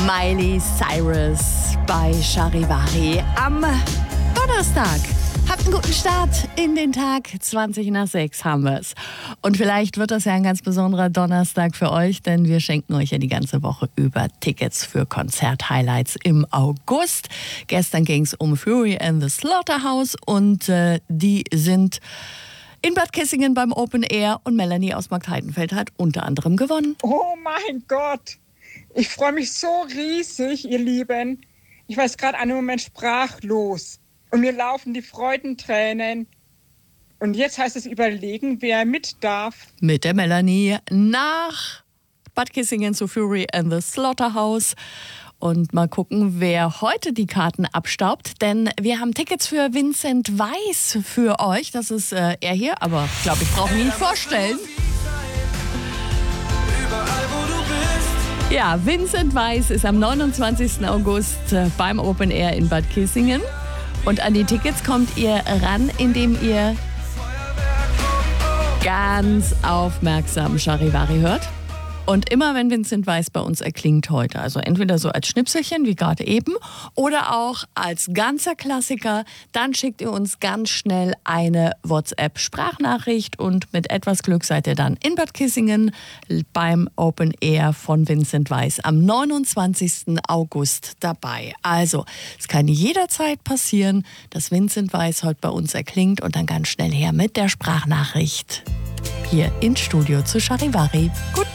Miley Cyrus bei Charivari am Donnerstag. Habt einen guten Start in den Tag. 5:20 haben wir es. Und vielleicht wird das ja ein ganz besonderer Donnerstag für euch, denn wir schenken euch ja die ganze Woche über Tickets für Konzert-Highlights im August. Gestern ging es um Fury and the Slaughterhouse und die sind in Bad Kissingen beim Open Air und Melanie aus Markt Heidenfeld hat unter anderem gewonnen. Oh mein Gott, ich freue mich so riesig, ihr Lieben. Ich war jetzt gerade einen Moment sprachlos und mir laufen die Freudentränen. Und jetzt heißt es überlegen, wer mit darf. Mit der Melanie nach Bad Kissingen zu Fury and the Slaughterhouse. Und mal gucken, wer heute die Karten abstaubt. Denn wir haben Tickets für Vincent Weiss für euch. Das ist er hier, aber ich glaube, ich brauche ihn nicht vorstellen. Ja, Vincent Weiss ist am 29. August beim Open Air in Bad Kissingen. Und an die Tickets kommt ihr ran, indem ihr ganz aufmerksam Charivari hört. Und immer wenn Vincent Weiss bei uns erklingt heute, also entweder so als Schnipselchen wie gerade eben oder auch als ganzer Klassiker, dann schickt ihr uns ganz schnell eine WhatsApp-Sprachnachricht und mit etwas Glück seid ihr dann in Bad Kissingen beim Open Air von Vincent Weiss am 29. August dabei. Also, es kann jederzeit passieren, dass Vincent Weiss heute bei uns erklingt und dann ganz schnell her mit der Sprachnachricht hier ins Studio zu Charivari. Guten